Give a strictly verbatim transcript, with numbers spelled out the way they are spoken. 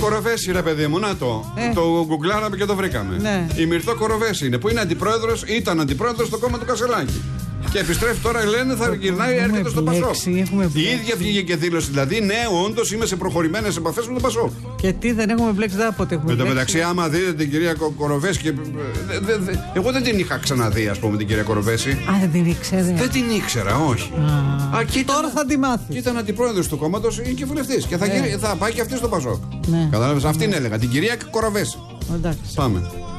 Κοροβέση, ρε παιδί μου, να το. Ε. Το γκουγκλάραμε και το βρήκαμε. Ναι. Η Μυρτώ Κοροβέση είναι, που είναι αντιπρόεδρος, ήταν αντιπρόεδρος στο κόμμα του Κασελάκη. Και επιστρέφει τώρα, λένε, θα γυρνάει, έρχεται στο Πασόκ. Η ίδια βγήκε και δήλωσε, δηλαδή, ναι, όντως είμαι σε προχωρημένες επαφές με τον Πασόκ. Και τι, δεν έχουμε μπλέξει, δεν ποτέ έχουμε. Εν τω μπλέξει. μεταξύ, άμα δείτε την κυρία Κο- Κοροβέση. Και... δε- δε- δε- Εγώ δεν την είχα ξαναδεί, ας πούμε, την κυρία Κοροβέση. Α, δεν την ήξερε. Δεν την ήξερα, όχι. Α, Α, και ήταν- τώρα θα τη μάθει. Και ήταν αντιπρόεδρος του κόμματος και βουλευτής. Και θα, Ναι. γύρει- θα πάει και αυτή στο Πασόκ. Ναι. Κατάλαβες, αυτήν έλεγα, την κυρία Κοροβέση. Εντάξει. Πάμε.